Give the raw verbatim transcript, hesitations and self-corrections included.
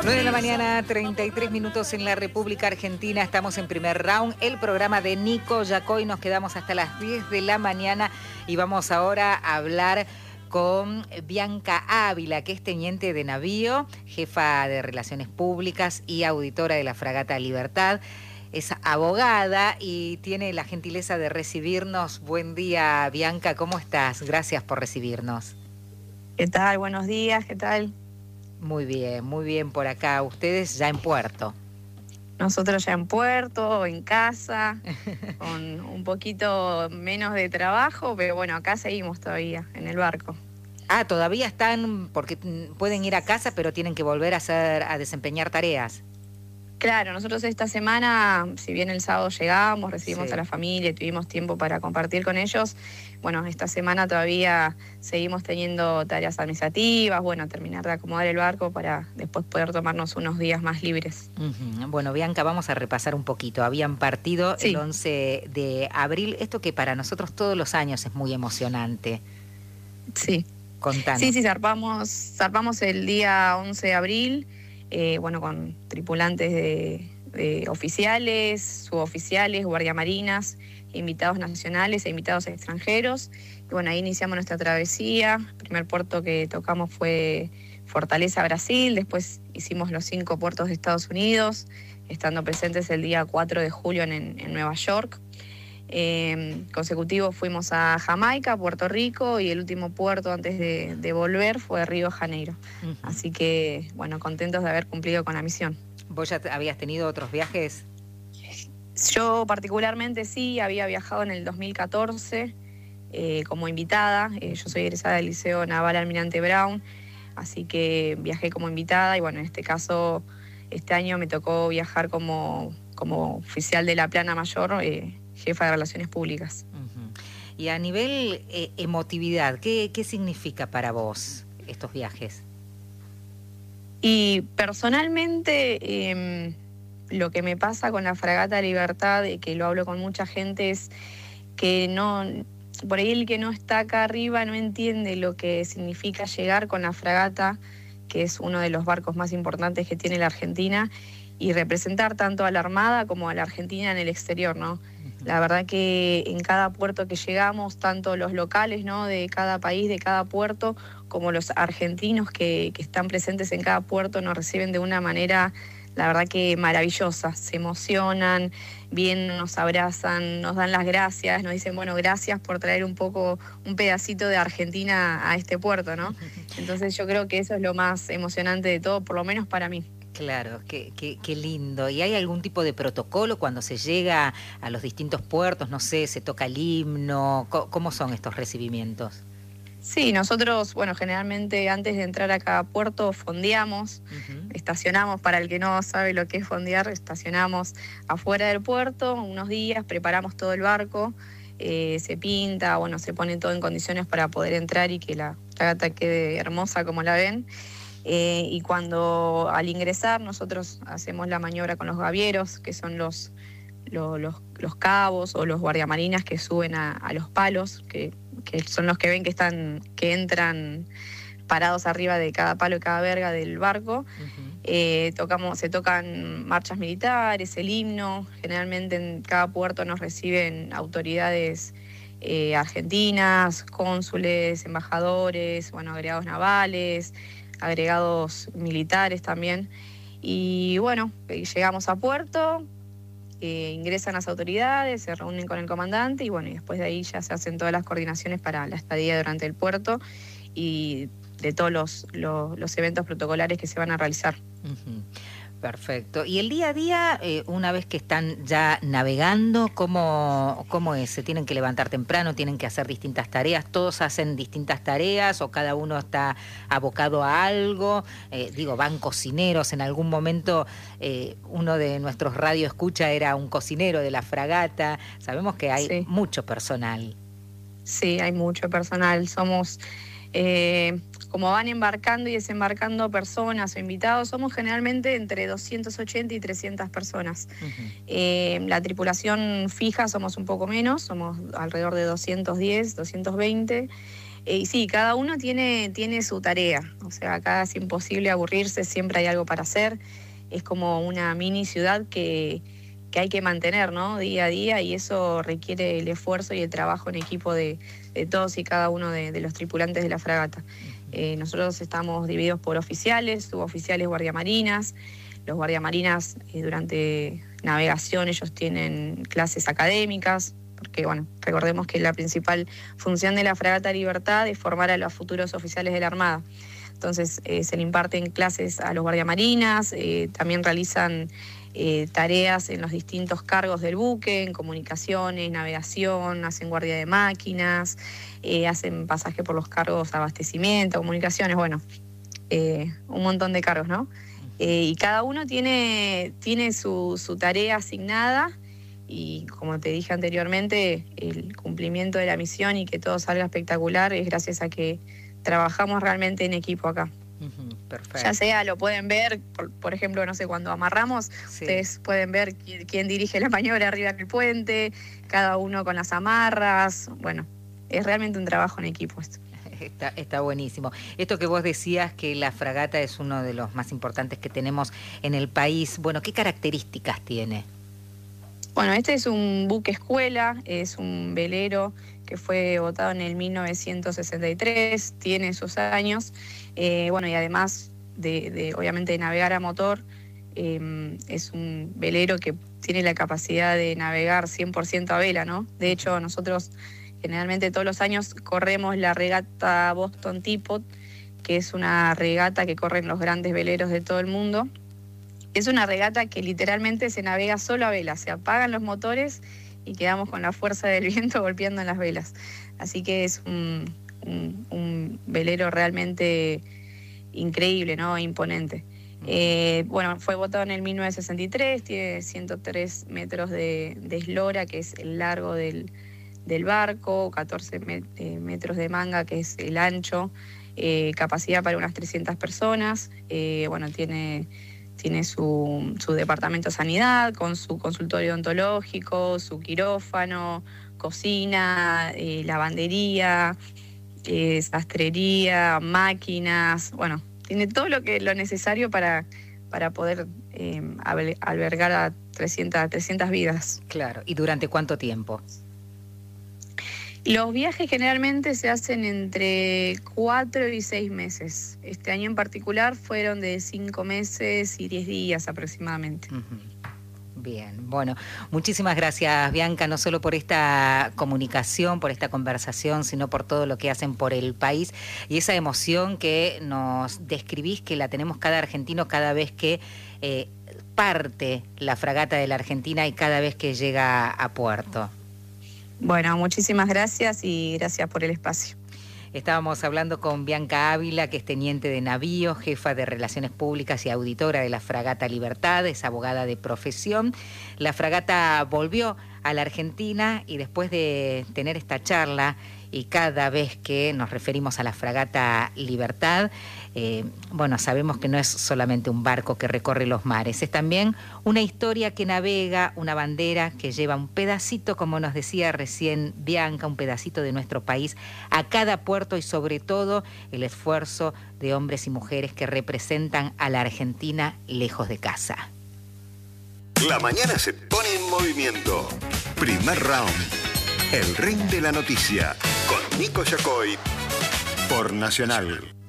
nueve de la mañana, treinta y tres minutos en la República Argentina. Estamos en primer round, el programa de Nico Yacoy. Nos quedamos hasta las diez de la mañana y vamos ahora a hablar con Bianca Ávila, que es teniente de navío, jefa de Relaciones Públicas y auditora de la Fragata Libertad. Es abogada y tiene la gentileza de recibirnos. Buen día, Bianca, ¿cómo estás? Gracias por recibirnos. ¿Qué tal? Buenos días, ¿qué tal? Muy bien, muy bien por acá. Ustedes ya en puerto. Nosotros ya en puerto, en casa, con un poquito menos de trabajo, pero bueno, acá seguimos todavía, en el barco. Ah, todavía están, porque pueden ir a casa, pero tienen que volver a hacer, a desempeñar tareas. Claro, nosotros esta semana, si bien el sábado llegamos, recibimos sí. a la familia, tuvimos tiempo para compartir con ellos, bueno, esta semana todavía seguimos teniendo tareas administrativas, bueno, terminar de acomodar el barco para después poder tomarnos unos días más libres. Uh-huh. Bueno, Bianca, vamos a repasar un poquito. Habían partido sí. el once de abril, esto que para nosotros todos los años es muy emocionante. Sí. Contanos. Sí, sí, zarpamos, zarpamos el día once de abril. Eh, bueno, con tripulantes de, de oficiales, suboficiales, guardiamarinas, invitados nacionales e invitados extranjeros. Y bueno, ahí iniciamos nuestra travesía. El primer puerto que tocamos fue Fortaleza, Brasil. Después hicimos los cinco puertos de Estados Unidos, estando presentes el día cuatro de julio en, en Nueva York. Eh, consecutivo fuimos a Jamaica, Puerto Rico, y el último puerto antes de, de volver fue Río de Janeiro. Uh-huh. Así que, bueno, contentos de haber cumplido con la misión. ¿Vos ya habías tenido otros viajes? Yo particularmente sí, había viajado en el dos mil catorce eh, como invitada. Eh, yo soy egresada del Liceo Naval Almirante Brown, así que viajé como invitada y bueno, en este caso, este año me tocó viajar como, como oficial de la Plana Mayor, eh, jefa de Relaciones Públicas. Uh-huh. Y a nivel eh, emotividad, ¿qué, ¿qué significa para vos estos viajes? Y personalmente, eh, lo que me pasa con la Fragata Libertad, y que lo hablo con mucha gente, es que no, por ahí el que no está acá arriba no entiende lo que significa llegar con la fragata, que es uno de los barcos más importantes que tiene la Argentina, y representar tanto a la Armada como a la Argentina en el exterior, ¿no? La verdad que en cada puerto que llegamos, tanto los locales, ¿no?, de cada país, de cada puerto, como los argentinos que, que están presentes en cada puerto, nos reciben de una manera, la verdad que maravillosa. Se emocionan, vienen, nos abrazan, nos dan las gracias, nos dicen, bueno, gracias por traer un poco, un pedacito de Argentina a este puerto, ¿no? Entonces yo creo que eso es lo más emocionante de todo, por lo menos para mí. Claro, qué, qué, qué lindo. ¿Y hay algún tipo de protocolo cuando se llega a los distintos puertos? No sé, ¿se toca el himno? ¿Cómo son estos recibimientos? Sí, nosotros, bueno, generalmente antes de entrar a cada puerto fondeamos, uh-huh. estacionamos, para el que no sabe lo que es fondear, estacionamos afuera del puerto unos días, preparamos todo el barco, eh, se pinta, bueno, se pone todo en condiciones para poder entrar y que la fragata quede hermosa como la ven. Eh, y cuando al ingresar nosotros hacemos la maniobra con los gavieros, que son los, los, los, los cabos o los guardiamarinas que suben a, a los palos, que, que son los que ven que están, que entran parados arriba de cada palo y cada verga del barco. Uh-huh. eh, tocamos, se tocan marchas militares, el himno. Generalmente en cada puerto nos reciben autoridades eh, argentinas, cónsules, embajadores, bueno, agregados navales, agregados militares también. Y bueno, llegamos a puerto, eh, ingresan las autoridades, se reúnen con el comandante y bueno, y después de ahí ya se hacen todas las coordinaciones para la estadía durante el puerto y de todos los, los, los eventos protocolares que se van a realizar. Uh-huh. Perfecto. ¿Y el día a día, eh, una vez que están ya navegando, ¿cómo, cómo es? ¿Se tienen que levantar temprano? ¿Tienen que hacer distintas tareas? ¿Todos hacen distintas tareas o cada uno está abocado a algo? Eh, digo, van cocineros. En algún momento eh, uno de nuestros radioescucha era un cocinero de la fragata. Sabemos que hay sí. mucho personal. Sí, hay mucho personal. Somos... Eh, como van embarcando y desembarcando personas o invitados, somos generalmente entre doscientas ochenta y trescientas personas. Uh-huh. Eh, la tripulación fija somos un poco menos, somos alrededor de doscientos diez, doscientos veinte. Eh, y sí, cada uno tiene, tiene su tarea, o sea, acá es imposible aburrirse, siempre hay algo para hacer, es como una mini ciudad que, que hay que mantener, ¿no? Día a día, y eso requiere el esfuerzo y el trabajo en equipo de, de todos y cada uno de, de los tripulantes de la fragata. Eh, nosotros estamos divididos por oficiales, suboficiales, guardiamarinas. Los guardiamarinas eh, durante navegación ellos tienen clases académicas, porque bueno, recordemos que la principal función de la Fragata Libertad es formar a los futuros oficiales de la Armada. Entonces eh, se le imparten clases a los guardiamarinas, eh, también realizan eh, tareas en los distintos cargos del buque, en comunicaciones, navegación, hacen guardia de máquinas, eh, hacen pasaje por los cargos abastecimiento, comunicaciones, bueno, eh, un montón de cargos, ¿no? Eh, y cada uno tiene, tiene su, su tarea asignada y, como te dije anteriormente, el cumplimiento de la misión y que todo salga espectacular es gracias a que trabajamos realmente en equipo acá. Uh-huh, perfecto. Ya sea, lo pueden ver, por, por ejemplo, no sé, cuando amarramos, sí. Ustedes pueden ver quién, quién dirige la maniobra arriba del puente, cada uno con las amarras, bueno, es realmente un trabajo en equipo esto. Está, está buenísimo. Esto que vos decías, que la fragata es uno de los más importantes que tenemos en el país, bueno, ¿qué características tiene? Bueno, este es un buque escuela, es un velero que fue votado en el mil novecientos sesenta y tres, tiene esos años, eh, bueno, y además de, de, obviamente, de navegar a motor, eh, es un velero que tiene la capacidad de navegar cien por ciento a vela, ¿no? De hecho, nosotros generalmente todos los años corremos la regata Boston Teapot, que es una regata que corren los grandes veleros de todo el mundo. Es una regata que literalmente se navega solo a vela, se apagan los motores y quedamos con la fuerza del viento golpeando en las velas. Así que es un, un, un velero realmente increíble, ¿no? Imponente. Eh, bueno, fue votado en el mil novecientos sesenta y tres, tiene ciento tres metros de, de eslora, que es el largo del, del barco, catorce met, eh, metros de manga, que es el ancho, eh, capacidad para unas trescientas personas, eh, bueno, tiene... Tiene su, su departamento de sanidad, con su consultorio odontológico, su quirófano, cocina, eh, lavandería, eh, sastrería, máquinas. Bueno, tiene todo lo que lo necesario para, para poder eh, albergar a trescientas vidas. Claro, ¿y durante cuánto tiempo? Los viajes generalmente se hacen entre cuatro y seis meses. Este año en particular fueron de cinco meses y diez días aproximadamente. Uh-huh. Bien, bueno, muchísimas gracias, Bianca, no solo por esta comunicación, por esta conversación, sino por todo lo que hacen por el país y esa emoción que nos describís, que la tenemos cada argentino cada vez que eh, parte la fragata de la Argentina y cada vez que llega a puerto. Bueno, muchísimas gracias y gracias por el espacio. Estábamos hablando con Bianca Ávila, que es teniente de navío, jefa de Relaciones Públicas y auditora de la Fragata Libertad, es abogada de profesión. La fragata volvió a la Argentina y después de tener esta charla, y cada vez que nos referimos a la Fragata Libertad, eh, bueno, sabemos que no es solamente un barco que recorre los mares, es también una historia que navega, una bandera que lleva un pedacito, como nos decía recién Bianca, un pedacito de nuestro país a cada puerto y sobre todo el esfuerzo de hombres y mujeres que representan a la Argentina lejos de casa. La mañana se pone en movimiento. Primer round. El ring de la noticia con Nico Yacoy por Nacional.